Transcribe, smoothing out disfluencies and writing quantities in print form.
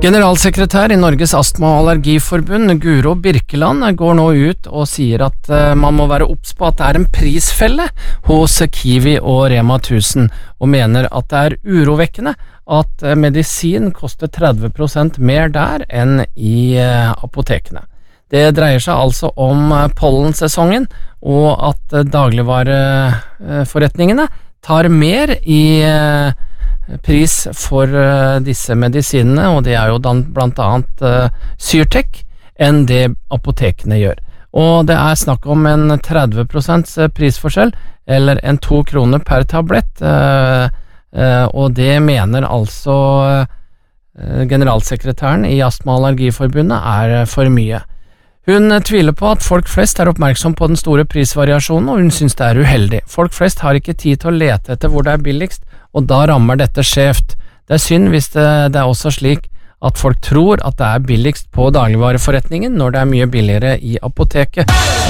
Generalsekretær i Norges Astma- og Allergiforbund, Guro Birkeland, går nå ut og sier at man må være obs på at det en prisfelle hos Kiwi og Rema 1000, og mener at det urovekkende at medisin koster 30% mer der enn i apotekene. Det dreier seg altså om pollensesongen, og at dagligvareforretningene tar mer i pris for disse medisinene, og det jo blant annet Syrtec, enn det apotekene gjør. Og det snakk om en 30% prisforskjell, eller en 2 kroner per tablett, og det mener altså generalsekretæren i Astma- og Allergiforbundet for mye. Hun tviler på at folk flest oppmerksom på den store prisvariasjonen, og hun synes det uheldig. Folk flest har ikke tid til å lete etter hvor det billigst, og da rammer dette skjevt. Det synd hvis det også slik at folk tror at det billigst på dagligvareforretningen når det mye billigere i apoteket.